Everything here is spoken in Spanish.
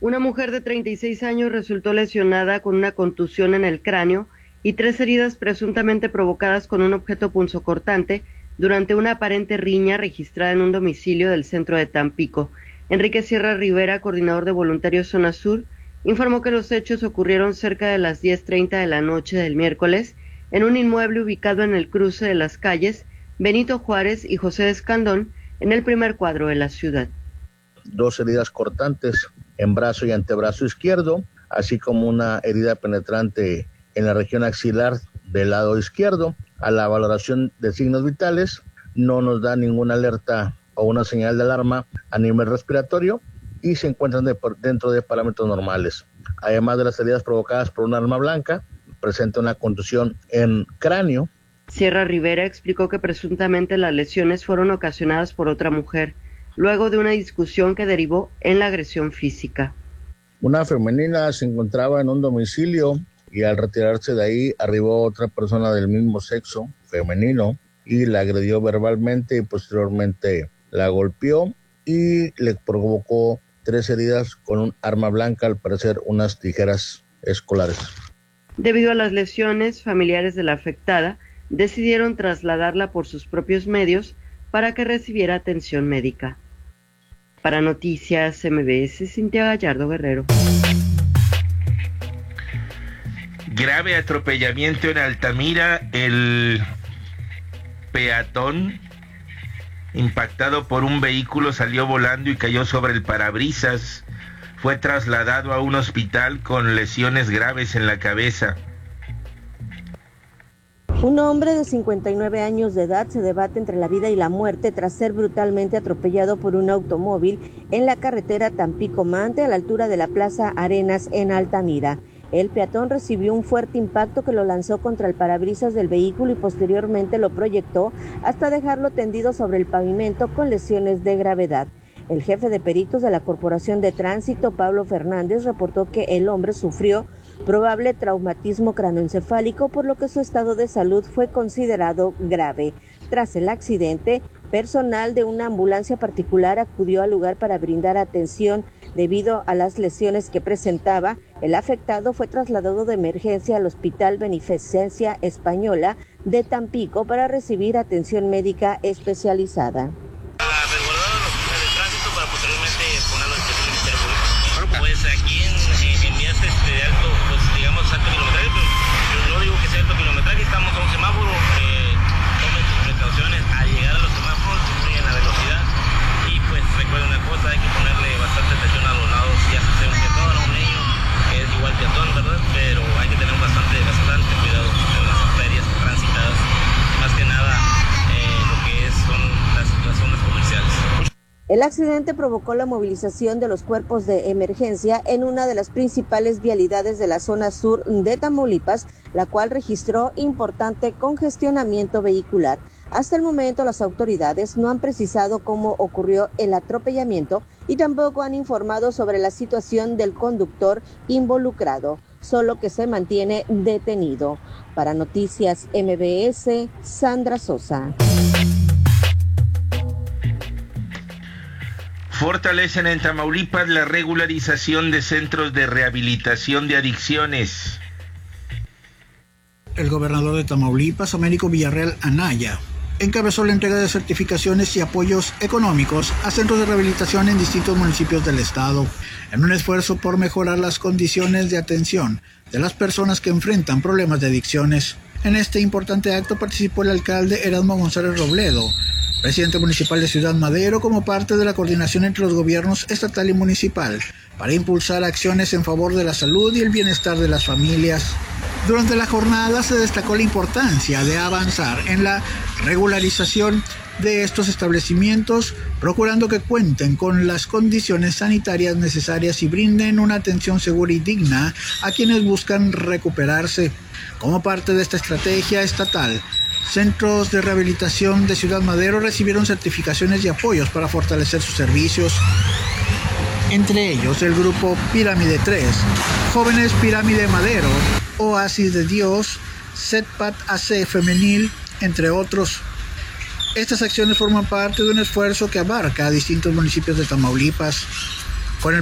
Una mujer de 36 años resultó lesionada con una contusión en el cráneo y 3 heridas presuntamente provocadas con un objeto punzocortante durante una aparente riña registrada en un domicilio del centro de Tampico. Enrique Sierra Rivera, coordinador de Voluntarios Zona Sur, informó que los hechos ocurrieron cerca de las 10:30 de la noche del miércoles en un inmueble ubicado en el cruce de las calles Benito Juárez y José de Escandón, en el primer cuadro de la ciudad. 2 heridas cortantes en brazo y antebrazo izquierdo, así como una herida penetrante en la región axilar del lado izquierdo. A la valoración de signos vitales no nos da ninguna alerta o una señal de alarma a nivel respiratorio y se encuentran dentro de parámetros normales. Además de las heridas provocadas por un arma blanca, presenta una contusión en cráneo. Sierra Rivera explicó que presuntamente las lesiones fueron ocasionadas por otra mujer, luego de una discusión que derivó en la agresión física. Una femenina se encontraba en un domicilio y al retirarse de ahí arribó otra persona del mismo sexo, femenino, y la agredió verbalmente y posteriormente la golpeó y le provocó 3 heridas con un arma blanca, al parecer unas tijeras escolares. Debido a las lesiones, familiares de la afectada decidieron trasladarla por sus propios medios para que recibiera atención médica. Para Noticias MBS, Cintia Gallardo Guerrero. Grave atropellamiento en Altamira. El peatón impactado por un vehículo salió volando y cayó sobre el parabrisas. Fue trasladado a un hospital con lesiones graves en la cabeza. Un hombre de 59 años de edad se debate entre la vida y la muerte tras ser brutalmente atropellado por un automóvil en la carretera Tampico-Mante a la altura de la Plaza Arenas en Altamira. El peatón recibió un fuerte impacto que lo lanzó contra el parabrisas del vehículo y posteriormente lo proyectó hasta dejarlo tendido sobre el pavimento con lesiones de gravedad. El jefe de peritos de la Corporación de Tránsito, Pablo Fernández, reportó que el hombre sufrió probable traumatismo craneoencefálico, por lo que su estado de salud fue considerado grave. Tras el accidente, personal de una ambulancia particular acudió al lugar para brindar atención debido a las lesiones que presentaba. El afectado fue trasladado de emergencia al Hospital Beneficencia Española de Tampico para recibir atención médica especializada. Pues aquí en vías de alto, pues digamos alto kilometraje, pero yo no digo que sea alto kilometraje, estamos a un semáforo, tomen sus precauciones al llegar a los semáforos, disminuyen la velocidad y pues recuerden una cosa, hay que ponerle bastante atención a los lados, ya sea un peatón o un niño, es igual peatón, ¿verdad? Pero hay que tener bastante cuidado en las arterias transitadas, más que nada lo que son las zonas comerciales. El accidente provocó la movilización de los cuerpos de emergencia en una de las principales vialidades de la zona sur de Tamaulipas, la cual registró importante congestionamiento vehicular. Hasta el momento, las autoridades no han precisado cómo ocurrió el atropellamiento y tampoco han informado sobre la situación del conductor involucrado, solo que se mantiene detenido. Para Noticias MBS, Sandra Sosa. Fortalecen en Tamaulipas la regularización de centros de rehabilitación de adicciones. El gobernador de Tamaulipas, Américo Villarreal Anaya, encabezó la entrega de certificaciones y apoyos económicos a centros de rehabilitación en distintos municipios del estado, en un esfuerzo por mejorar las condiciones de atención de las personas que enfrentan problemas de adicciones. En este importante acto participó el alcalde Erasmo González Robledo, presidente municipal de Ciudad Madero, como parte de la coordinación entre los gobiernos estatal y municipal para impulsar acciones en favor de la salud y el bienestar de las familias. Durante la jornada se destacó la importancia de avanzar en la regularización de estos establecimientos, procurando que cuenten con las condiciones sanitarias necesarias y brinden una atención segura y digna a quienes buscan recuperarse. Como parte de esta estrategia estatal, centros de rehabilitación de Ciudad Madero recibieron certificaciones y apoyos para fortalecer sus servicios. Entre ellos, el grupo Pirámide 3, Jóvenes Pirámide Madero, Oasis de Dios, Setpat AC Femenil, entre otros. Estas acciones forman parte de un esfuerzo que abarca a distintos municipios de Tamaulipas.